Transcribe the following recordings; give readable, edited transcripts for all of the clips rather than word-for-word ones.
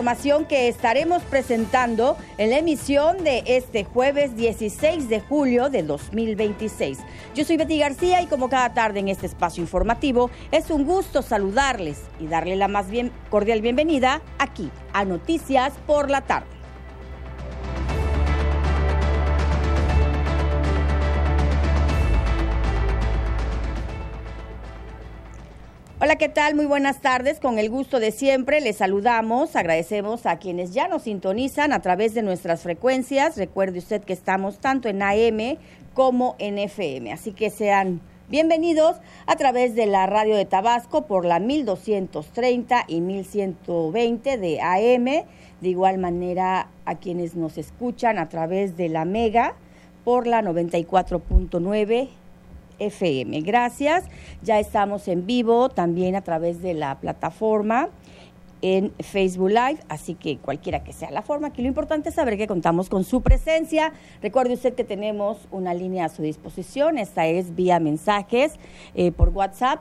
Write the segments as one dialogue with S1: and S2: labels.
S1: información que estaremos presentando en la emisión de este jueves 16 de julio de 2026. Yo soy Betty García y como cada tarde en este espacio informativo, es un gusto saludarles y darle la más cordial bienvenida aquí a Noticias por la Tarde. Hola, ¿qué tal? Muy buenas tardes. Con el gusto de siempre les saludamos. Agradecemos a quienes ya nos sintonizan a través de nuestras frecuencias. Recuerde usted que estamos tanto en AM como en FM. Así que sean bienvenidos a través de la radio de Tabasco por la 1230 y 1120 de AM. De igual manera a quienes nos escuchan a través de la Mega por la 94.9 FM. Gracias. Ya estamos en vivo también a través de la plataforma en Facebook Live, así que cualquiera que sea la forma, aquí lo importante es saber que contamos con su presencia. Recuerde usted que tenemos una línea a su disposición, esta es vía mensajes por WhatsApp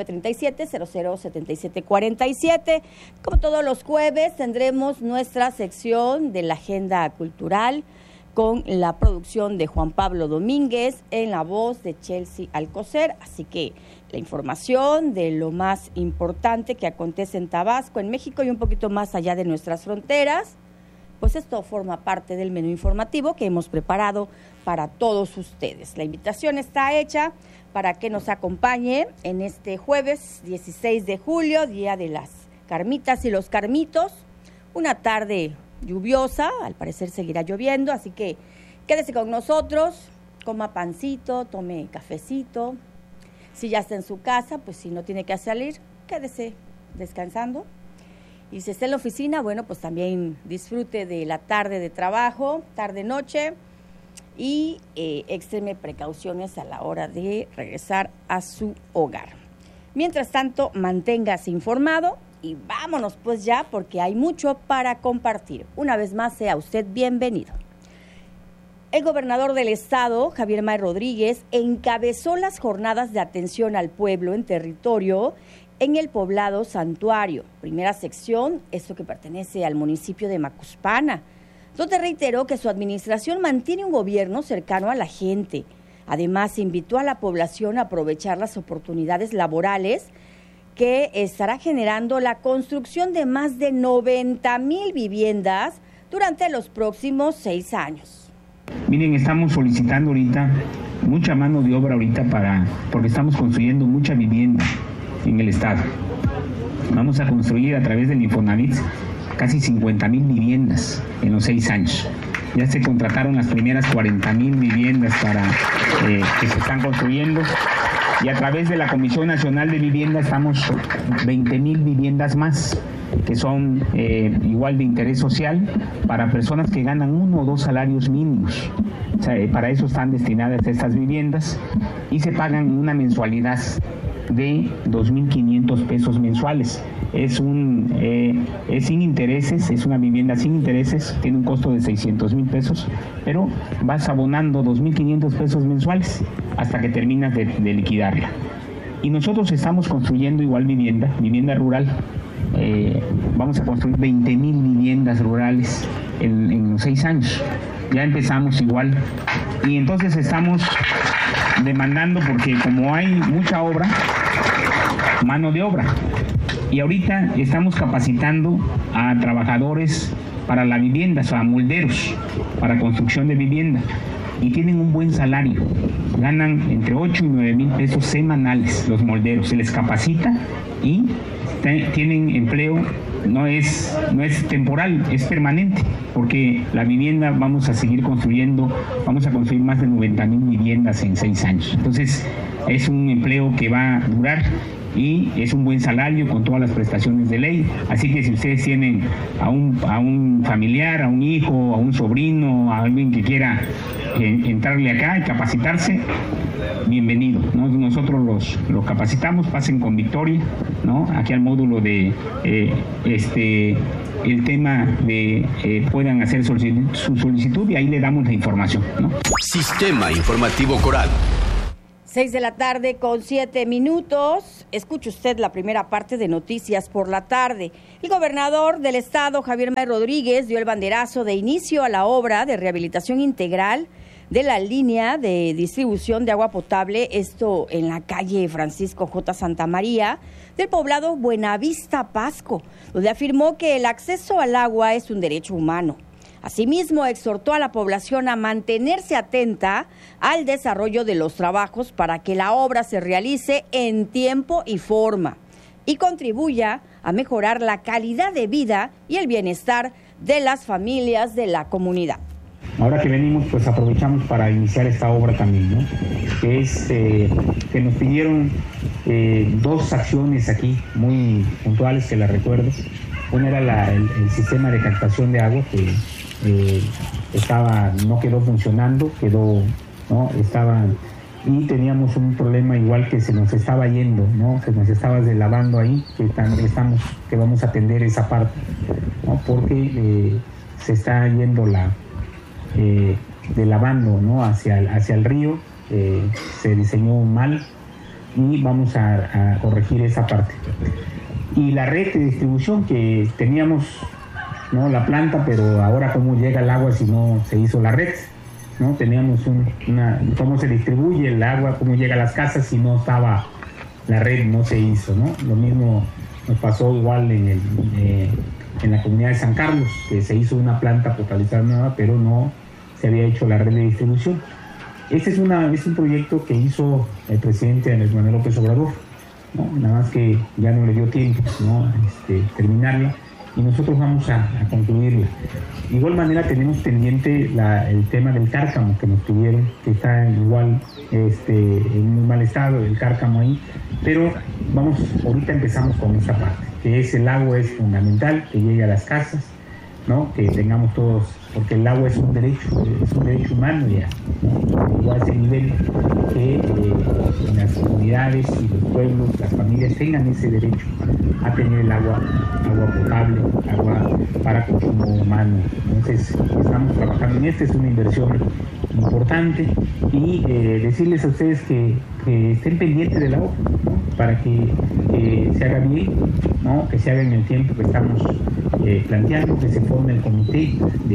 S1: 9937-007747. Como todos los jueves tendremos nuestra sección de la agenda cultural con la producción de Juan Pablo Domínguez, en la voz de Chelsea Alcocer. Así que la información de lo más importante que acontece en Tabasco, en México y un poquito más allá de nuestras fronteras, pues esto forma parte del menú informativo que hemos preparado para todos ustedes. La invitación está hecha para que nos acompañe en este jueves 16 de julio, Día de las Carmitas y los Carmitos, una tarde lluviosa, al parecer seguirá lloviendo, así que quédese con nosotros, coma pancito, tome cafecito. Si ya está en su casa, pues si no tiene que salir, quédese descansando. Y si está en la oficina, bueno, pues también disfrute de la tarde de trabajo, tarde-noche, y extreme precauciones a la hora de regresar a su hogar. Mientras tanto, manténgase informado. Y vámonos pues ya, porque hay mucho para compartir. Una vez más, sea usted bienvenido. El gobernador del estado, Javier May Rodríguez, encabezó las jornadas de atención al pueblo en territorio en el poblado Santuario, primera sección, esto que pertenece al municipio de Macuspana, donde reiteró que su administración mantiene un gobierno cercano a la gente. Además, invitó a la población a aprovechar las oportunidades laborales que estará generando la construcción de más de 90,000 viviendas durante los próximos 6 años.
S2: Miren, estamos solicitando ahorita mucha mano de obra porque estamos construyendo mucha vivienda en el estado. Vamos a construir a través del Infonavit casi 50,000 viviendas en los 6 años. Ya se contrataron las primeras 40,000 viviendas que se están construyendo. Y a través de la Comisión Nacional de Vivienda estamos 20,000 viviendas más, que son igual de interés social para personas que ganan 1 o 2 salarios mínimos. O sea, para eso están destinadas estas viviendas y se pagan una mensualidad de 2,500 pesos mensuales. Es sin intereses, es una vivienda sin intereses, tiene un costo de 600,000 pesos, pero vas abonando 2,500 pesos mensuales hasta que terminas de liquidarla. Y nosotros estamos construyendo igual vivienda rural. Vamos a construir 20,000 viviendas rurales en los 6 años. Ya empezamos igual. Y entonces estamos demandando, porque como hay mucha obra, mano de obra. Y ahorita estamos capacitando a trabajadores para la vivienda, o sea, molderos para construcción de vivienda. Y tienen un buen salario. Ganan entre 8 y 9,000 pesos semanales los molderos. Se les capacita y tienen empleo. No es temporal, es permanente, porque la vivienda vamos a seguir construyendo, vamos a construir más de 90,000 viviendas en 6 años. Entonces, es un empleo que va a durar y es un buen salario con todas las prestaciones de ley. Así que si ustedes tienen a un familiar, a un hijo, a un sobrino, a alguien que quiera entrarle acá y capacitarse, bienvenido, ¿no? Nosotros los capacitamos, pasen con victoria, ¿no? Aquí al módulo de el tema de puedan hacer su solicitud y ahí le damos la información, ¿no?
S3: Sistema Informativo Coral.
S1: 6:07 p.m. Escuche usted la primera parte de Noticias por la Tarde. El gobernador del estado, Javier May Rodríguez, dio el banderazo de inicio a la obra de rehabilitación integral de la línea de distribución de agua potable, esto en la calle Francisco J. Santamaría, del poblado Buenavista Pasco, donde afirmó que el acceso al agua es un derecho humano. Asimismo, exhortó a la población a mantenerse atenta al desarrollo de los trabajos para que la obra se realice en tiempo y forma y contribuya a mejorar la calidad de vida y el bienestar de las familias de la comunidad.
S2: Ahora que venimos, pues aprovechamos para iniciar esta obra también, ¿no? Que es que nos pidieron dos acciones aquí muy puntuales, que las recuerdo. Una era el sistema de captación de agua, que no quedó funcionando, y teníamos un problema igual, que se nos estaba yendo, ¿no? Se nos estaba deslavando ahí, que vamos a atender esa parte, ¿no? Porque se está yendo deslavando, ¿no? hacia el río, se diseñó mal y vamos a corregir esa parte. Y la red de distribución, que teníamos, ¿no? La planta, pero ahora cómo llega el agua si no se hizo la red, ¿no? Teníamos cómo se distribuye el agua, cómo llega a las casas si no estaba la red, no se hizo, ¿no? Lo mismo nos pasó igual en la comunidad de San Carlos, que se hizo una planta potabilizada nueva, pero no se había hecho la red de distribución. Este es un proyecto que hizo el presidente Andrés Manuel López Obrador, ¿no? Nada más que ya no le dio tiempo, ¿no? Terminarla, y nosotros vamos a concluirla. De igual manera tenemos pendiente el tema del cárcamo que nos tuvieron, que está igual en muy mal estado el cárcamo ahí, pero ahorita empezamos con esta parte, que es el agua es fundamental, que llegue a las casas, ¿no? Que tengamos todos, porque el agua es un derecho humano ya, ¿no? Igual a ese nivel que las comunidades y los pueblos, las familias tengan ese derecho a tener el agua potable, agua para consumo humano. Entonces estamos trabajando en es una inversión importante, y decirles a ustedes que estén pendientes de la obra, ¿no? Para que se haga bien, ¿no? Que se haga en el tiempo que estamos planteando, que se forme el comité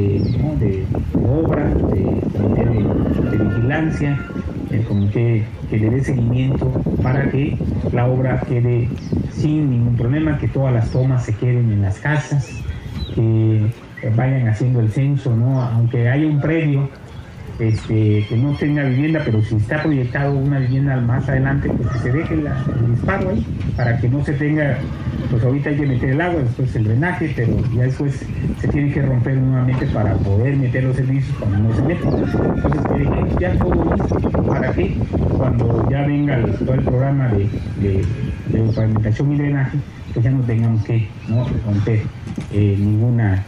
S2: de obra, el comité de vigilancia, el comité que le dé seguimiento para que la obra quede sin ningún problema, que todas las tomas se queden en las casas, que vayan haciendo el censo, ¿no? Aunque haya un predio que no tenga vivienda, pero si está proyectado una vivienda más adelante, pues que se deje el disparo ahí, para que no se tenga, pues ahorita hay que meter el agua, después el drenaje, pero ya después se tiene que romper nuevamente para poder meter los servicios cuando no se meten. Entonces que dejemos ya todo listo para que cuando ya venga todo el programa de pavimentación y drenaje, pues ya no tengamos que, ¿no? romper ninguna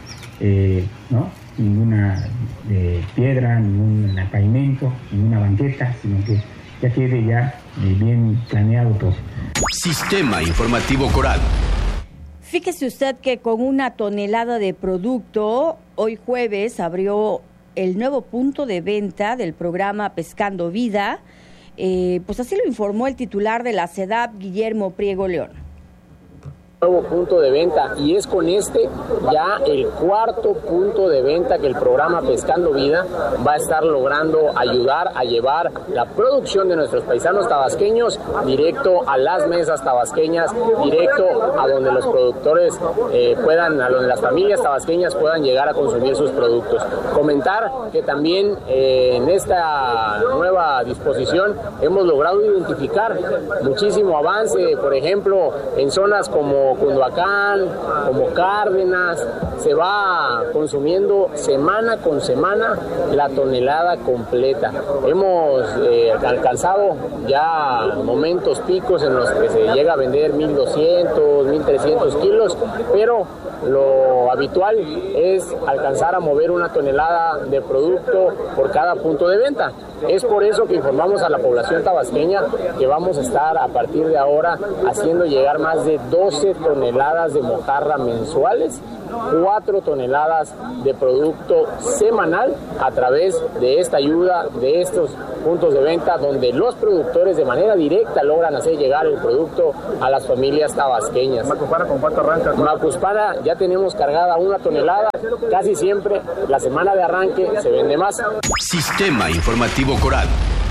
S2: piedra, ningún pavimento, ninguna banqueta, sino que ya quede bien planeado todo.
S3: Sistema Informativo Coral.
S1: Fíjese usted que con 1 tonelada de producto, hoy jueves abrió el nuevo punto de venta del programa Pescando Vida, pues así lo informó el titular de la SEDAP, Guillermo Priego León.
S4: Nuevo punto de venta, y es con ya el 4.º punto de venta que el programa Pescando Vida va a estar logrando ayudar a llevar la producción de nuestros paisanos tabasqueños directo a las mesas tabasqueñas, directo a donde los productores a donde las familias tabasqueñas puedan llegar a consumir sus productos. Comentar que también en esta nueva disposición hemos logrado identificar muchísimo avance, por ejemplo, en zonas como Cunduacán, como Cárdenas, se va consumiendo semana con semana la tonelada completa. Hemos alcanzado ya momentos picos en los que se llega a vender 1.200, 1.300 kilos, pero lo habitual es alcanzar a mover 1 tonelada de producto por cada punto de venta. Es por eso que informamos a la población tabasqueña que vamos a estar a partir de ahora haciendo llegar más de 12 toneladas de mojarra mensuales 4 toneladas de producto semanal a través de esta ayuda, de estos puntos de venta, donde los productores de manera directa logran hacer llegar el producto a las familias tabasqueñas.
S5: Macuspana, ¿con cuánto arranca?
S4: Macuspana ya tenemos cargada 1 tonelada, casi siempre la semana de arranque se vende más.
S3: Sistema Informativo Coral.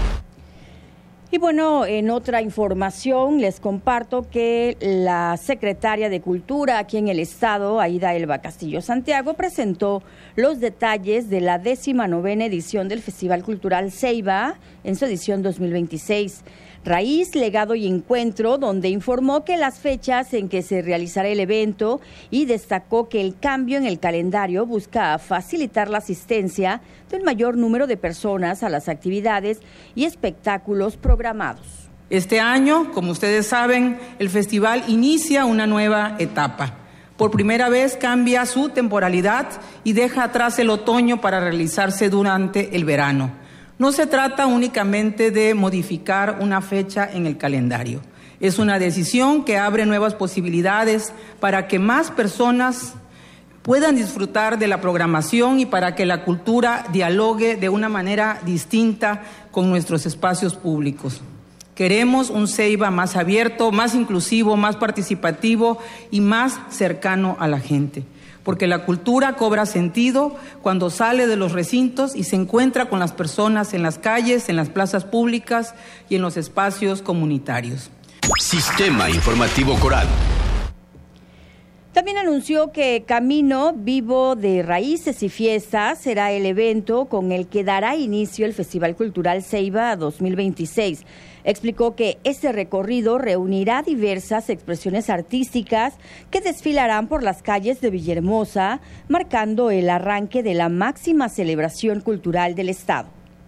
S1: Y bueno, en otra información les comparto que la secretaria de Cultura aquí en el estado, Aida Elba Castillo Santiago, presentó los detalles de la 19ª edición del Festival Cultural Ceiba en su edición 2026. Raíz, Legado y Encuentro, donde informó que las fechas en que se realizará el evento y destacó que el cambio en el calendario busca facilitar la asistencia de un mayor número de personas a las actividades y espectáculos programados.
S6: Este año, como ustedes saben, el festival inicia una nueva etapa. Por primera vez cambia su temporalidad y deja atrás el otoño para realizarse durante el verano. No se trata únicamente de modificar una fecha en el calendario. Es una decisión que abre nuevas posibilidades para que más personas puedan disfrutar de la programación y para que la cultura dialogue de una manera distinta con nuestros espacios públicos. Queremos un Ceiba más abierto, más inclusivo, más participativo y más cercano a la gente. Porque la cultura cobra sentido cuando sale de los recintos y se encuentra con las personas en las calles, en las plazas públicas y en los espacios comunitarios.
S3: Sistema Informativo Coral.
S1: También anunció que Camino Vivo de Raíces y Fiestas será el evento con el que dará inicio el Festival Cultural Ceiba 2026. Explicó que este recorrido reunirá diversas expresiones artísticas que desfilarán por las calles de Villahermosa, marcando el arranque de la máxima celebración cultural del estado.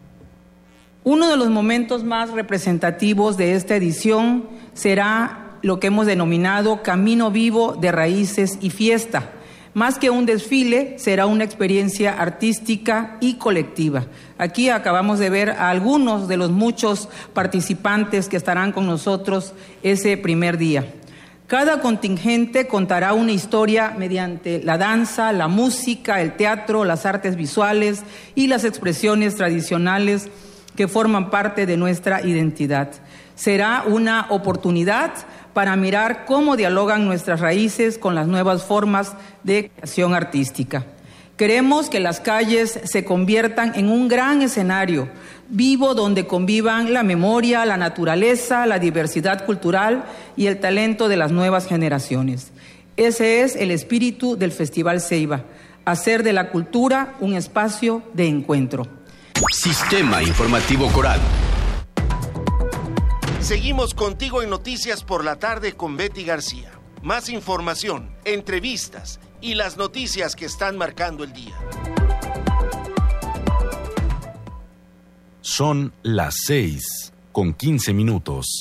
S6: Uno de los momentos más representativos de esta edición será lo que hemos denominado Camino Vivo de Raíces y Fiesta. Más que un desfile, será una experiencia artística y colectiva. Aquí acabamos de ver a algunos de los muchos participantes que estarán con nosotros ese primer día. Cada contingente contará una historia mediante la danza, la música, el teatro, las artes visuales y las expresiones tradicionales que forman parte de nuestra identidad. Será una oportunidad para mirar cómo dialogan nuestras raíces con las nuevas formas de creación artística. Queremos que las calles se conviertan en un gran escenario vivo donde convivan la memoria, la naturaleza, la diversidad cultural y el talento de las nuevas generaciones. Ese es el espíritu del Festival Ceiba, hacer de la cultura un espacio de encuentro.
S3: Sistema Informativo Coral.
S7: Seguimos contigo en Noticias por la Tarde con Betty García. Más información, entrevistas y las noticias que están marcando el día.
S8: Son las 6:15.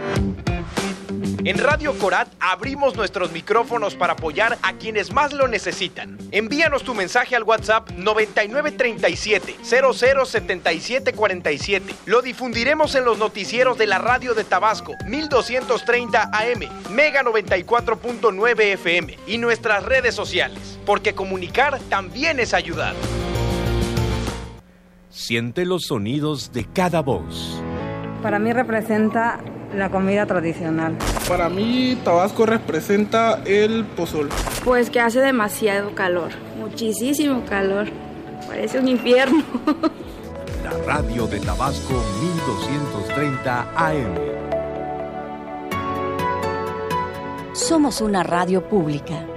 S9: En Radio Corat abrimos nuestros micrófonos para apoyar a quienes más lo necesitan. Envíanos tu mensaje al WhatsApp 9937-007747. Lo difundiremos en los noticieros de la radio de Tabasco, 1230 AM, Mega 94.9 FM y nuestras redes sociales, porque comunicar también es ayudar.
S8: Siente los sonidos de cada voz.
S10: Para mí representa la comida tradicional.
S11: Para mí Tabasco representa el pozol.
S12: Pues que hace demasiado calor, muchísimo calor, parece un infierno.
S8: La radio de Tabasco 1230 AM.
S1: Somos una radio pública.